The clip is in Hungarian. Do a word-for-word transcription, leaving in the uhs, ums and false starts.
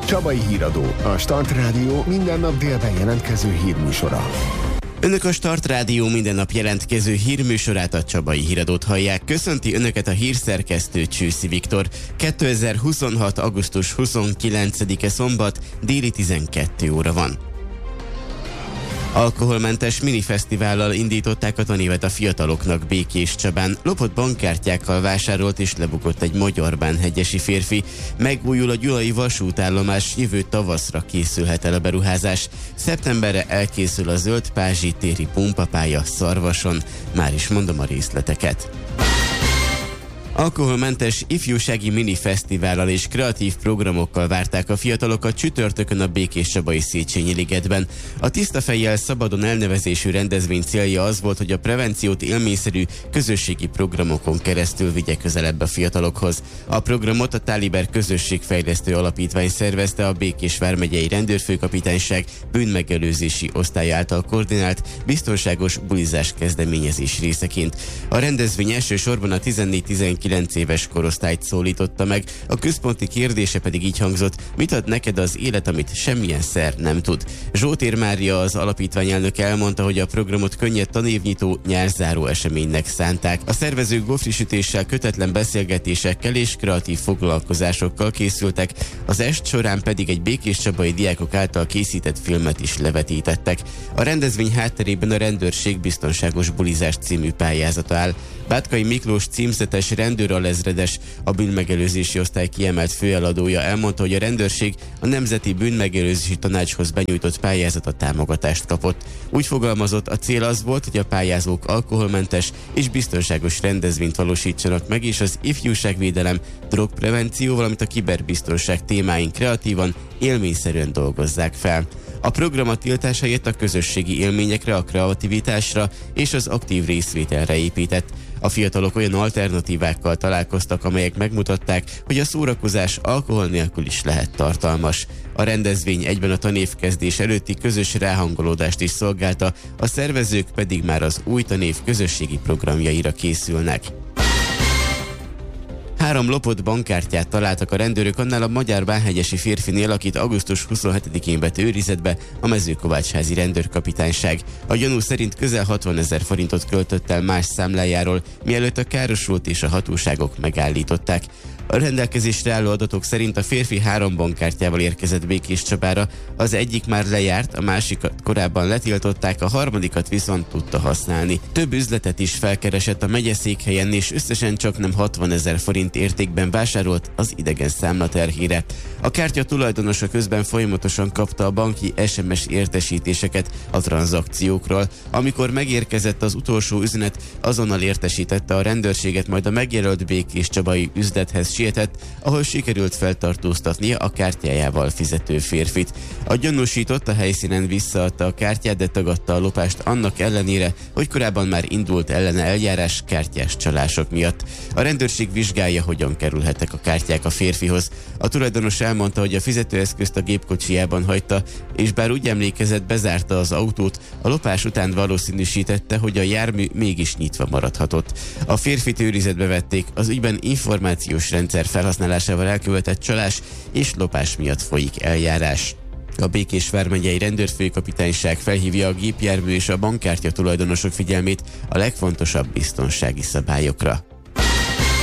Csabai Híradó, a Start Rádió minden nap délben jelentkező hírműsora. Önök a Start Rádió minden nap jelentkező hírműsorát, a Csabai Híradót hallják. Köszönti Önöket a hírszerkesztő Csőszi Viktor. kétezer-huszonhat. augusztus huszonkilencedike szombat, déli tizenkét óra van. Alkoholmentes minifesztivállal indították a tanévet a fiataloknak Békés Csabán. Lopott bankkártyákkal vásárolt és lebukott egy magyarbánhegyesi férfi. Megújul a gyulai vasútállomás, jövő tavaszra készülhet el a beruházás. Szeptemberre elkészül a zöld pázsi téri pumpapálya Szarvason. Már is mondom a részleteket. Alkoholmentes ifjúsági minifesztivállal és kreatív programokkal várták a fiatalokat csütörtökön a Békéscsabai Széchenyi ligetben. A Tiszta fejjel szabadon elnevezésű rendezvény célja az volt, hogy a prevenciót élményszerű közösségi programokon keresztül vigye közelebb a fiatalokhoz. A programot a Táliber Közösségfejlesztő Alapítvány szervezte a Békés vármegyei rendőrfőkapitányság bűnmegelőzési osztály által koordinált biztonságos bulizás kezdeményezés részeként. A rendezvény elsősorban a tizennégy-tizenkilenc éves korosztályt szólította meg, a központi kérdése pedig így hangzott: mit ad neked az élet, amit semmilyen szer nem tud? Zsótér Mária, az alapítvány elnöke elmondta, hogy a programot könnyed tanévnyitó, nyárzáró eseménynek szánták. A szervezők gofrisütéssel, kötetlen beszélgetésekkel és kreatív foglalkozásokkal készültek, az est során pedig egy békéscsabai diákok által készített filmet is levetítettek. A rendezvény hátterében a Rendőrség Biztonságos Bulizás című pályázata áll. Bátkai Miklós címzetes rendőralezredes, a bűnmegelőzési osztály kiemelt főeladója elmondta, hogy a rendőrség a Nemzeti Bűnmegelőzési Tanácshoz benyújtott pályázata támogatást kapott. Úgy fogalmazott, a cél az volt, hogy a pályázók alkoholmentes és biztonságos rendezvényt valósítsanak meg, és az ifjúságvédelem, drogprevenció, valamint a kiberbiztonság témáin kreatívan, élményszerűen dolgozzák fel. A program a tiltás helyett a közösségi élményekre, a kreativitásra és az aktív részvételre épített. A fiatalok olyan alternatívákkal találkoztak, amelyek megmutatták, hogy a szórakozás alkohol nélkül is lehet tartalmas. A rendezvény egyben a tanévkezdés előtti közös ráhangolódást is szolgálta, a szervezők pedig már az új tanév közösségi programjaira készülnek. Három lopott bankkártyát találtak a rendőrök annál a magyarbánhegyesi férfinél, akit augusztus huszonhetedikén vett őrizetbe a Mezőkovácsházi rendőrkapitányság. A gyanú szerint közel hatvanezer forintot költött el más számlájáról, mielőtt a károsult és a hatóságok megállították. A rendelkezésre álló adatok szerint a férfi három bankkártyával érkezett Békéscsabára, az egyik már lejárt, a másikat korábban letiltották, a harmadikat viszont tudta használni. Több üzletet is felkeresett a megyeszékhelyen, és összesen csaknem hatvanezer forint értékben vásárolt az idegen számla terhére. A kártya tulajdonosa közben folyamatosan kapta a banki es em es értesítéseket a tranzakciókról. Amikor megérkezett az utolsó üzenet, azonnal értesítette a rendőrséget, majd a megjelölt békéscsabai üzlethez sietett, ahol sikerült feltartóztatnia a kártyájával fizető férfit. A gyanúsított a helyszínen visszaadta a kártyát, de tagadta a lopást annak ellenére, hogy korábban már indult ellene eljárás kártyás csalások miatt. A rendőrség vizsgálja, hogyan kerülhettek a kártyák a férfihoz. A tulajdonos elmondta, hogy a fizetőeszközt a gépkocsijában hagyta, és bár úgy emlékezett, bezárta az autót, a lopás után valószínűsítette, hogy a jármű mégis nyitva maradhatott. A férfit őrizetbe vették, az ügyben információs rendszer felhasználásával elkövetett csalás és lopás miatt folyik eljárás. A Békés vármegyei rendőrfőkapitányság felhívja a gépjármű és a bankkártya tulajdonosok figyelmét a legfontosabb biztonsági szabályokra.